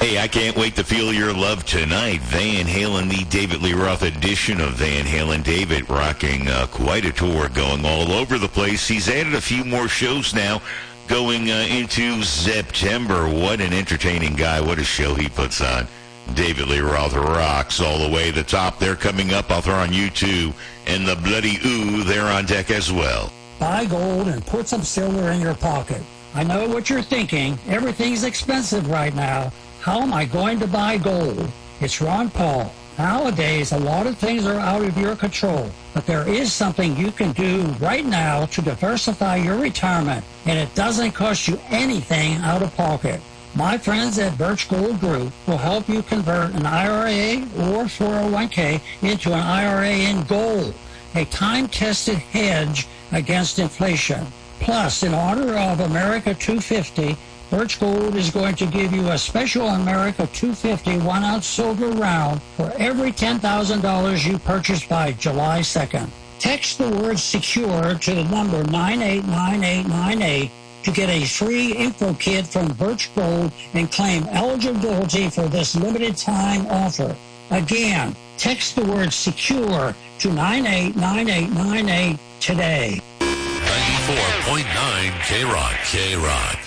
Hey, I can't wait to feel your love tonight. Van Halen, the David Lee Roth edition of Van Halen. David rocking quite a tour, going all over the place. He's added a few more shows now going into September. What an entertaining guy. What a show he puts on. David Lee Roth rocks all the way to the top. They're coming up. I'll throw on U2 and the Bloody Ooh. They're on deck as well. Buy gold and put some silver in your pocket. I know what you're thinking. Everything's expensive right now. How am I going to buy gold? It's Ron Paul. Nowadays, a lot of things are out of your control, but there is something you can do right now to diversify your retirement, and it doesn't cost you anything out of pocket. My friends at Birch Gold Group will help you convert an IRA or 401k into an IRA in gold, a time-tested hedge against inflation. Plus, in honor of America 250, Birch Gold is going to give you a special America 250 1-ounce silver round for every $10,000 you purchase by July 2nd. Text the word SECURE to the number 989898 to get a free info kit from Birch Gold and claim eligibility for this limited time offer. Again, text the word SECURE to 989898 today. 94.9 K-Rock.